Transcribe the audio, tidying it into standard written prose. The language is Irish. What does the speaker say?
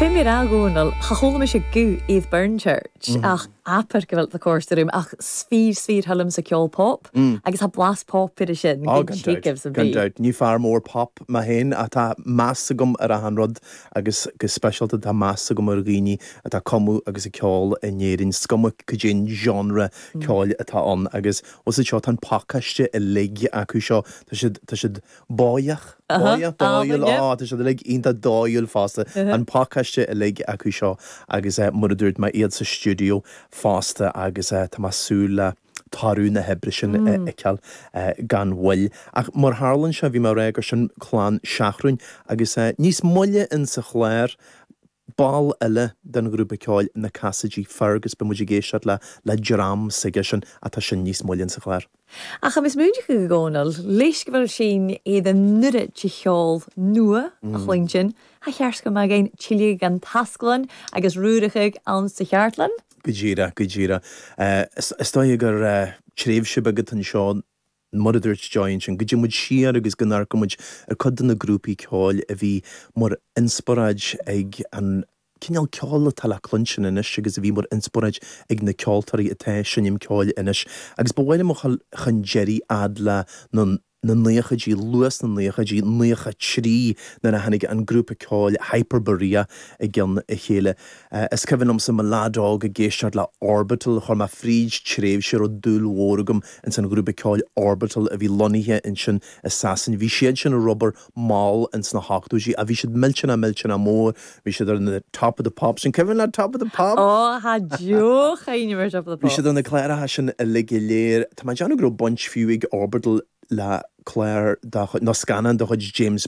Fimir agónal, chachola me se gu iad Burn Church, ach apar gyfel the course room, ach sfír hallam sa ceol pop, agus ha blas pop idir sin, gyd si gyfs yn fi. Gandawd, ni far more pop ma hen, a ta massagum ar a hanrod, agus specialta ta massagum ar gini, a ta comu agus a ceol yn yerin, scumma cygyn genre ceol a ta on, agus os y tan pakashte y lig ac usio, ta sydd boiach, doil, ta sydd lig un da doil fasta, an pakashte y lig ac usio, agus mwydwyd ma iad sa studio fasta, agus ta ma sŵla, tarú na hebrishin ekel gan will. Ach mar harlan sha vi ma reg sin clan shachrún agus nís molle in sa chléir bal elle den grúpa ceáil na casagy fergus be muidir géisiad le dram sigishin a ta sin nís molle in sa chléir. Ach am is múidir go gónal, leis go bhfuil sin iad an nure tí cheol nua a chlintin, ha chears go ma gain chili gan tasglan agus rúrichig an sa cheartlan. Gujira. Stoi gur tréf se begad an seo Muddirt joint and gyd mud siar agus gynnar gymwyd cod yn y grŵpi ceol a fi mor inspiraj ag an cynnal ceol y tala clynsion yn ys agus a fi mor inspiraj ag na ceol tari y tesion im ceol yn ys agus bywyd mo chan Jerry adla na neachadí luas na neachadí neacha trí na hannig an grúpa ceáil Hyperborea a gin a chéile. Is cyfan am sa maladog a géisiart le Orbital chor ma fríd tréf sér o dúl wórugum in san grúpa ceáil Orbital a bhí lonithe in sin assassin. Bhí siad sin a rubber mall in sna hachtúí a bhí siad milchina mór, bhí siad ar na top of the pops. And Kevin at top of the pop? Oh, ha joch a universe top of the pop. Bhí siad ar na Clara ha sin a ligiléir. Tá ma John gro bunch fiúig Orbital la Claire da no scanan da James